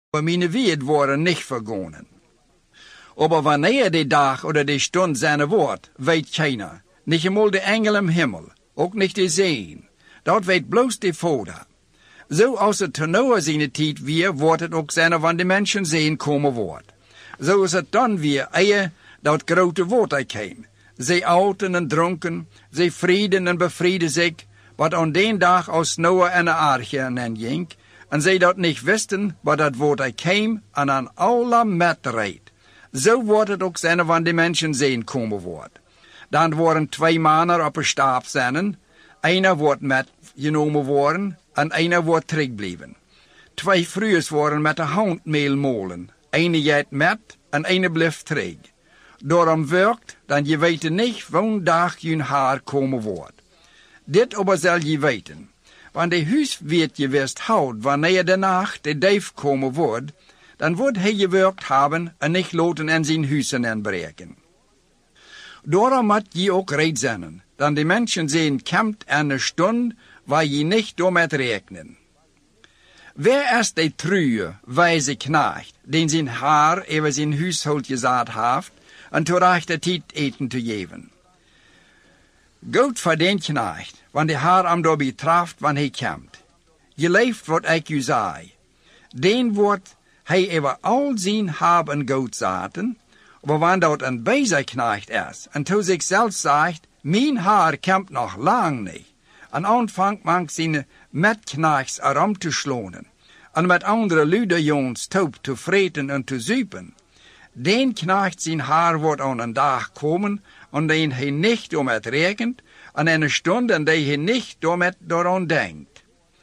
Meine Wied worden nicht vergonnen. Aber wanneer die dag oder die stund zijn wordt, weet keiner. Nicht einmal de engel im Himmel, ook nicht die Zeen. Dat weet bloos de Vader. Zo als het te Noah zijn tijd weer, wordt het ook zijn van de mensen zien komen wordt. Zo is het dan weer, eer dat grote woord kwam. Zij outen en dronken, zij vrienden en bevrieden zich, wat aan den dag als Noah en de arche en ging, en zij dat niet wisten, wat dat woord kwam, en aan alle met reed. Zo wordt het ook zijn van de mensen zien komen wordt. Dan worden 2 mannen op een stap zijn, einer wordt met genomen worden, en einer wordt terugblijven. 2 vrouwen worden met de handmeel molen, ene jet met, en ene blijft terug. Daarom werkt, dan je weet niet, wanneer dag je haar komen wordt. Dit aber zal je weten, want de huis wird je wist houd, wanneer de nacht de duif komen wordt, dan wordt hij gewerkt hebben en niet loten en zijn huizen inbreken. Daarom moet je ook reed zijn, dan de mensen zien komt een stund waar je niet door met rekenen. Wer is de truie, wijze knecht, den zijn haar over zijn huishoud gezaad heeft, en terecht de tijd eten te geven? Goed voor den knecht, want de haar hem door betraft wanneer hij komt. Je leeft wat ik u zei. Den wordt hij over al zijn heb en goed zaten, maar wanneer dat een bezigknecht is, en to zichzelf zegt, mijn haar komt nog lang niet, en aanvangt man zijn metknechts erom te slonen, en met andere luderjons toop te vreten en te zuipen. Den knecht zijn haar wordt aan een dag komen, en den hij niet door met rekent, en een stund en die hij niet door met daaraan denkt.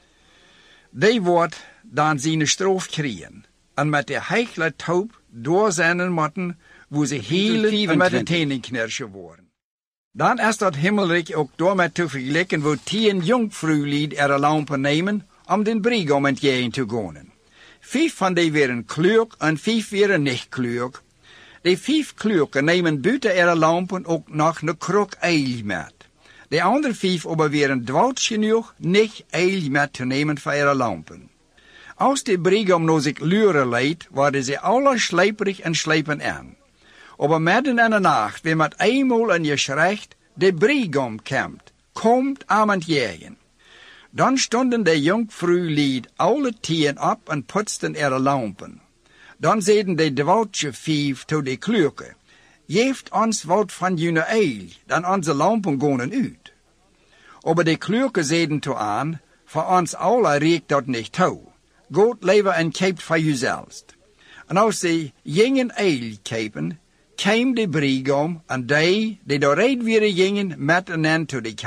Die wordt dan zijn stroof krijgen, en met de heigle toop door zijn motten, wo ze heel en met de tenen knirschen worden. Dan is dat himmelrijk ook door met te vergelijken, wo 10 jongvrouwlied er lampen nemen, om den brigom entgegen te gaan. 5 van die waren kleurk en 5 waren niet kleurk. De 5 kleurken nemen buiten er lampen ook nog een krok eil met. De andere 5 aber waren dwouts genoeg niet eil met te nemen voor er lampen. Als de brigom nou zich luren leidt, worden ze alle slijperig en slijpen aan. Aber midden in de nacht, wie met eenmaal in je schrecht, de brigom komt aan het jagen. Dan stonden de jongvrouwlied alle 10 op en putzten er lampen. Dan zeiden de dwoutje 5 tot de kleurke, geeft ons wat van jullie eil, dan onze lampen gaan uit. Aber de kleurke zeiden toe aan, voor ons alle reikt dat niet toe. Goed leven en keept voor jezelf. En als ze gingen eil kepen, kwam de brigom en die door reed weer gingen met een end tot de